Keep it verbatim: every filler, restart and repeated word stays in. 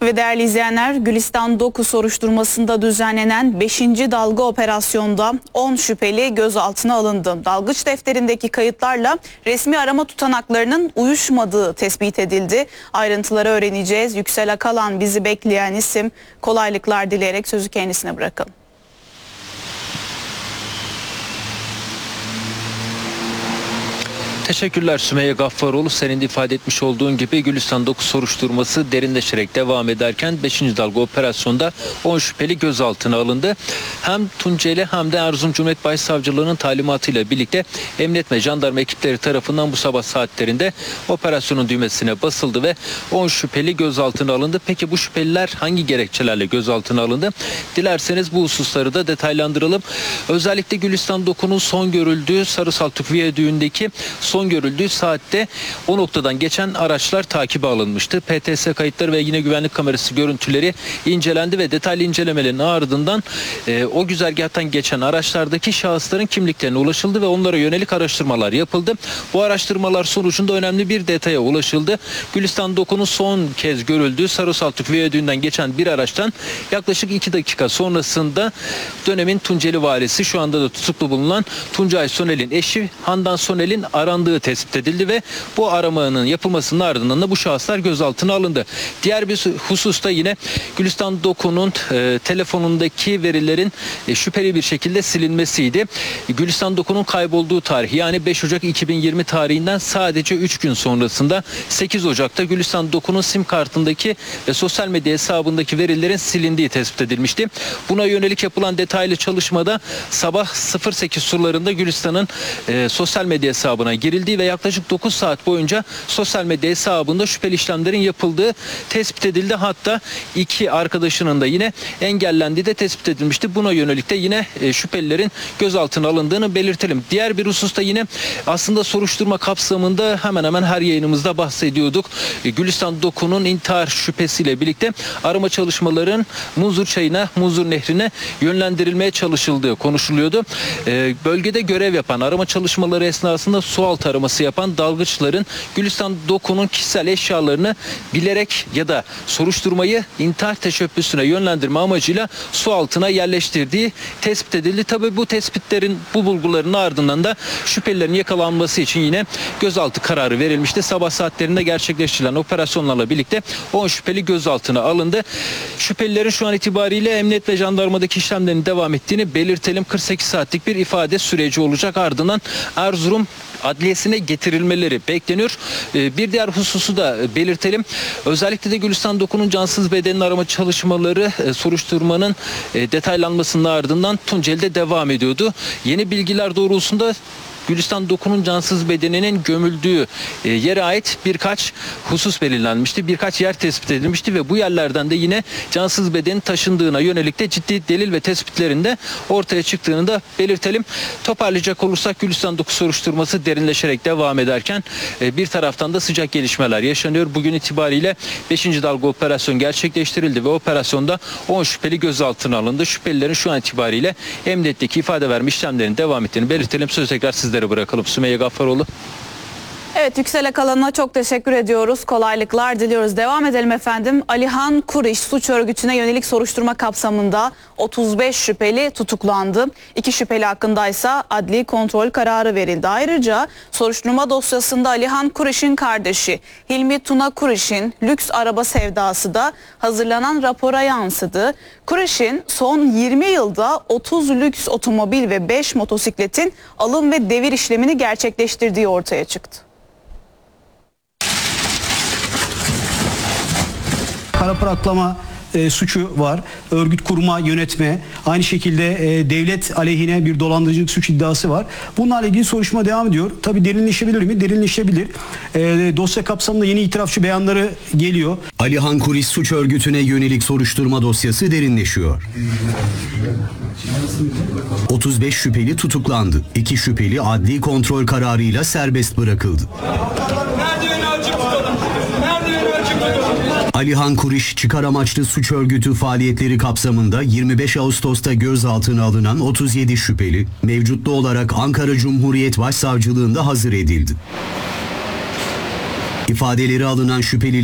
Ve değerli izleyenler, Gülistan Doku soruşturmasında düzenlenen beşinci dalga operasyonda on şüpheli gözaltına alındı. Dalgıç defterindeki kayıtlarla resmi arama tutanaklarının uyuşmadığı tespit edildi. Ayrıntıları öğreneceğiz. Yüksel Akalan bizi bekleyen isim. Kolaylıklar dileyerek sözü kendisine bırakalım. Teşekkürler Sümeyye Gaffaroğlu. Senin de ifade etmiş olduğun gibi Gülistan Doku soruşturması derinleşerek devam ederken beşinci dalga operasyonda on şüpheli gözaltına alındı. Hem Tunceli hem de Erzurum Cumhuriyet Başsavcılığı'nın talimatıyla birlikte emniyet ve jandarma ekipleri tarafından bu sabah saatlerinde operasyonun düğmesine basıldı ve on şüpheli gözaltına alındı. Peki bu şüpheliler hangi gerekçelerle gözaltına alındı? Dilerseniz bu hususları da detaylandıralım. Özellikle Gülistan Doku'nun son görüldüğü Sarısaltuk Viyadüğü'ndeki son görüldüğü saatte o noktadan geçen araçlar takibe alınmıştı. P T S kayıtları ve yine güvenlik kamerası görüntüleri incelendi ve detaylı incelemelerin ardından e, o güzergahtan geçen araçlardaki şahısların kimliklerine ulaşıldı ve onlara yönelik araştırmalar yapıldı. Bu araştırmalar sonucunda önemli bir detaya ulaşıldı. Gülistan Doku'nun son kez görüldüğü Sarısaltuk Viyadüğü'nden geçen bir araçtan yaklaşık iki dakika sonrasında dönemin Tunceli valisi, şu anda da tutuklu bulunan Tuncay Sonel'in eşi Handan Sonel'in arandığı tespit edildi ve bu aramanın yapılmasının ardından da bu şahıslar gözaltına alındı. Diğer bir hususta yine Gülistan Doku'nun e, telefonundaki verilerin e, şüpheli bir şekilde silinmesiydi. Gülistan Doku'nun kaybolduğu tarih, yani beş Ocak iki bin yirmi tarihinden sadece üç gün sonrasında sekiz Ocak'ta Gülistan Doku'nun sim kartındaki ve sosyal medya hesabındaki verilerin silindiği tespit edilmişti. Buna yönelik yapılan detaylı çalışmada sabah sıfır sekiz sularında Gülistan'ın e, sosyal medya hesabına girildiği ve yaklaşık dokuz saat boyunca sosyal medya hesabında şüpheli işlemlerin yapıldığı tespit edildi. Hatta iki arkadaşının da yine engellendiği de tespit edilmişti. Buna yönelik de yine e, şüphelilerin gözaltına alındığını belirtelim. Diğer bir hususta yine aslında soruşturma kapsamında hemen hemen her yayınımızda bahsediyorduk. E, Gülistan Doku'nun intihar şüphesiyle birlikte arama çalışmaların Munzur Çayı'na, Munzur Nehri'ne yönlendirilmeye çalışıldığı konuşuluyordu. E, bölgede görev yapan, arama çalışmaları esnasında sualtı araması yapan dalgıçların Gülistan Doku'nun kişisel eşyalarını bilerek ya da soruşturmayı intihar teşebbüsüne yönlendirme amacıyla su altına yerleştirdiği tespit edildi. Tabii bu tespitlerin, bu bulguların ardından da şüphelilerin yakalanması için yine gözaltı kararı verilmişti. Sabah saatlerinde gerçekleştirilen operasyonlarla birlikte on şüpheli gözaltına alındı. Şüphelilerin şu an itibariyle emniyet ve jandarmadaki işlemlerinin devam ettiğini belirtelim. kırk sekiz saatlik bir ifade süreci olacak. Ardından Erzurum Adliyesi'ne getirilmeleri bekleniyor. Bir diğer hususu da belirtelim. Özellikle de Gülistan Doku'nun cansız bedenini arama çalışmaları soruşturmanın detaylanmasının ardından Tunceli'de devam ediyordu. Yeni bilgiler doğrultusunda Gülistan Doku'nun cansız bedeninin gömüldüğü e, yere ait birkaç husus belirlenmişti. Birkaç yer tespit edilmişti ve bu yerlerden de yine cansız bedenin taşındığına yönelik de ciddi delil ve tespitlerinde ortaya çıktığını da belirtelim. Toparlayacak olursak Gülistan Doku soruşturması derinleşerek devam ederken e, bir taraftan da sıcak gelişmeler yaşanıyor. Bugün itibariyle beşinci dalga operasyon gerçekleştirildi ve operasyonda on şüpheli gözaltına alındı. Şüphelilerin şu an itibariyle emniyetteki ifade verme işlemlerinin devam ettiğini belirtelim. Söz tekrar sizlere bırakalım. Sümeyye Gaffaroğlu. Evet, Yüksel Akalan'a çok teşekkür ediyoruz. Kolaylıklar diliyoruz. Devam edelim efendim. Alihan Kuriş suç örgütüne yönelik soruşturma kapsamında otuz beş şüpheli tutuklandı. İki şüpheli hakkındaysa adli kontrol kararı verildi. Ayrıca soruşturma dosyasında Alihan Kuriş'in kardeşi Hilmi Tuna Kuriş'in lüks araba sevdası da hazırlanan rapora yansıdı. Kuriş'in son yirmi yılda otuz lüks otomobil ve beş motosikletin alım ve devir işlemini gerçekleştirdiği ortaya çıktı. Kara para aklama e, suçu var. Örgüt kurma, yönetme. Aynı şekilde e, devlet aleyhine bir dolandırıcılık suç iddiası var. Bunlarla ilgili soruşturma devam ediyor. Tabii derinleşebilir mi? Derinleşebilir. E, dosya kapsamında yeni itirafçı beyanları geliyor. Alihan Kuriş suç örgütüne yönelik soruşturma dosyası derinleşiyor. otuz beş şüpheli tutuklandı. İki şüpheli adli kontrol kararıyla serbest bırakıldı. Alihan Kuriş çıkar amaçlı suç örgütü faaliyetleri kapsamında yirmi beş Ağustos'ta gözaltına alınan otuz yedi şüpheli mevcutlu olarak Ankara Cumhuriyet Başsavcılığında hazır edildi. İfadeleri alınan şüpheli